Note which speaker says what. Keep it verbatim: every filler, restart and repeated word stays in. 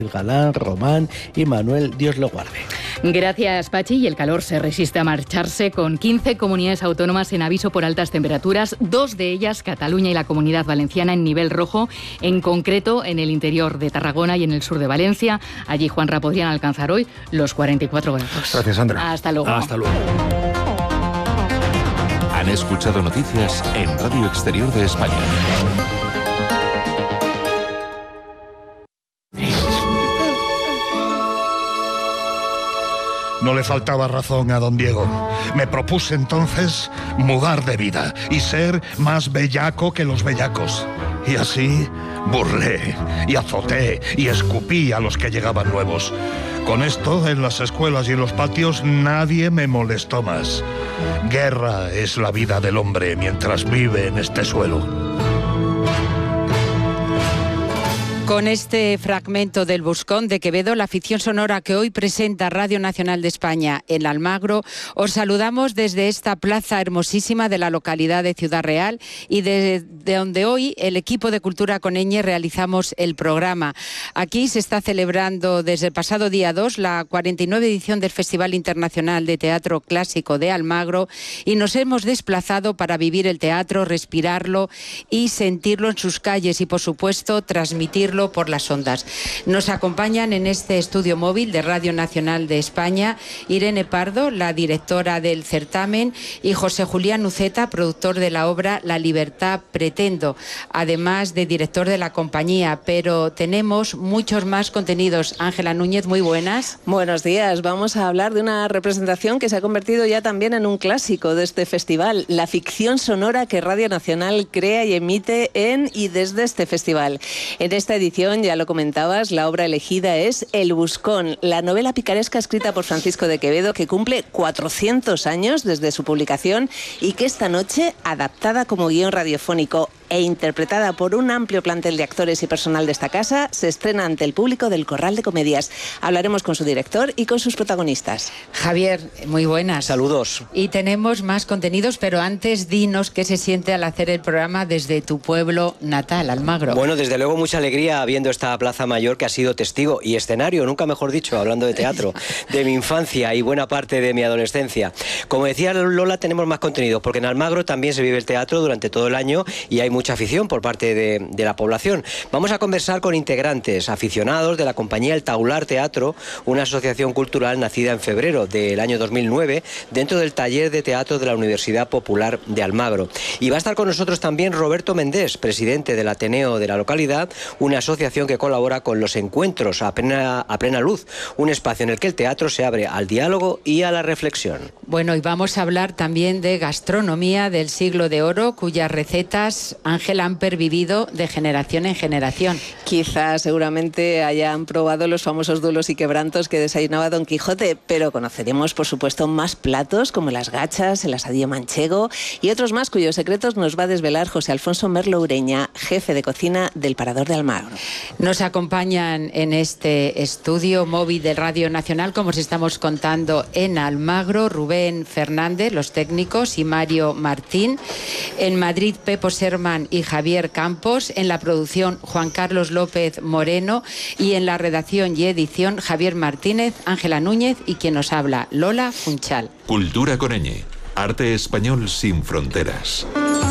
Speaker 1: Galán, Román y Manuel, Dios lo guarde.
Speaker 2: Gracias, Pachi. Y el calor se resiste a marcharse, con quince comunidades autónomas en aviso por altas temperaturas, dos de ellas, Cataluña y la Comunidad Valenciana, en nivel rojo, en concreto en el interior de Tarragona y en el sur de Valencia. Allí, Juanra, podrían alcanzar hoy los cuarenta y cuatro grados.
Speaker 3: Gracias, Sandra.
Speaker 2: Hasta luego.
Speaker 3: Hasta luego.
Speaker 4: Han escuchado noticias en Radio Exterior de España.
Speaker 3: No le faltaba razón a don Diego. Me propuse entonces mudar de vida y ser más bellaco que los bellacos. Y así burlé y azoté y escupí a los que llegaban nuevos. Con esto, en las escuelas y en los patios, nadie me molestó más. Guerra es la vida del hombre mientras vive en este suelo.
Speaker 5: Con este fragmento del Buscón de Quevedo, la ficción sonora que hoy presenta Radio Nacional de España en Almagro, os saludamos desde esta plaza hermosísima de la localidad de Ciudad Real y de, de donde hoy el equipo de Cultura Coneñe realizamos el programa. Aquí se está celebrando desde el pasado día dos la cuarenta y nueve edición del Festival Internacional de Teatro Clásico de Almagro y nos hemos desplazado para vivir el teatro, respirarlo y sentirlo en sus calles y, por supuesto, transmitirlo por las ondas. Nos acompañan en este estudio móvil de Radio Nacional de España Irene Pardo, la directora del certamen, y José Julián Uceta, productor de la obra La Libertad Pretendo, además de director de la compañía. Pero tenemos muchos más contenidos. Ángela Núñez, muy buenas.
Speaker 6: Buenos días. Vamos a hablar de una representación que se ha convertido ya también en un clásico de este festival, la ficción sonora que Radio Nacional crea y emite en y desde este festival. En esta edición, ya lo comentabas, la obra elegida es El Buscón, la novela picaresca escrita por Francisco de Quevedo, que cumple cuatrocientos años desde su publicación y que esta noche, adaptada como guión radiofónico e interpretada por un amplio plantel de actores y personal de esta casa, se estrena ante el público del Corral de Comedias. Hablaremos con su director y con sus protagonistas.
Speaker 5: Javier, muy buenas.
Speaker 7: Saludos.
Speaker 5: Y tenemos más contenidos, pero antes dinos qué se siente al hacer el programa desde tu pueblo natal, Almagro.
Speaker 7: Bueno, desde luego mucha alegría viendo esta Plaza Mayor que ha sido testigo y escenario, nunca mejor dicho, hablando de teatro, de mi infancia y buena parte de mi adolescencia. Como decía Lola, tenemos más contenidos, porque en Almagro también se vive el teatro durante todo el año y hay mucha afición por parte de, de la población. Vamos a conversar con integrantes, aficionados de la compañía El Taular Teatro, una asociación cultural nacida en febrero del año dos mil nueve dentro del taller de teatro de la Universidad Popular de Almagro. Y va a estar con nosotros también Roberto Méndez, presidente del Ateneo de la localidad, una asociación que colabora con los encuentros a plena, a plena luz, un espacio en el que el teatro se abre al diálogo y a la reflexión.
Speaker 5: Bueno, y vamos a hablar también de gastronomía del siglo de oro, cuyas recetas, Ángel, han pervivido de generación en generación.
Speaker 6: Quizás seguramente hayan probado los famosos dulos y quebrantos que desayunaba Don Quijote, pero conoceremos, por supuesto, más platos como las gachas, el asadillo manchego y otros más cuyos secretos nos va a desvelar José Alfonso Merlo Ureña, jefe de cocina del Parador de Almagro.
Speaker 5: Nos acompañan en este estudio móvil de Radio Nacional, como os estamos contando, en Almagro, Rubén Fernández, los técnicos, y Mario Martín. En Madrid, Pepo Serman y Javier Campos. En la producción, Juan Carlos López Moreno. Y en la redacción y edición, Javier Martínez, Ángela Núñez y quien nos habla, Lola Funchal.
Speaker 4: Cultura Coneñe. Arte español sin fronteras.